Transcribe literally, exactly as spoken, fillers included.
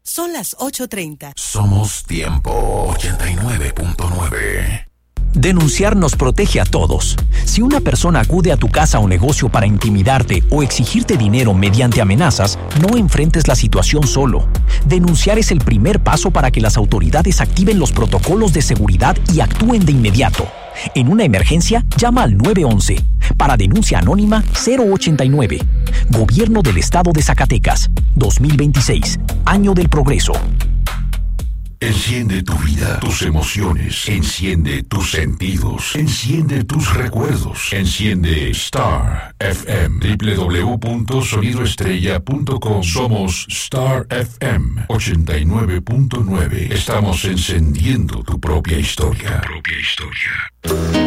Son las ocho treinta. Somos Tiempo ochenta y nueve punto nueve. Denunciar nos protege a todos. Si una persona acude a tu casa o negocio para intimidarte o exigirte dinero mediante amenazas, no enfrentes la situación solo. Denunciar es el primer paso para que las autoridades activen los protocolos de seguridad y actúen de inmediato. En una emergencia, llama al nueve once. Para denuncia anónima, cero ochenta y nueve. Gobierno del Estado de Zacatecas. dos mil veintiséis. Año del Progreso. Enciende tu vida, tus emociones, enciende tus sentidos, enciende tus recuerdos, enciende Star F M, doble u doble u doble u punto sonido estrella punto com. Somos Star F M ochenta y nueve punto nueve. Estamos encendiendo tu propia historia. Tu propia historia.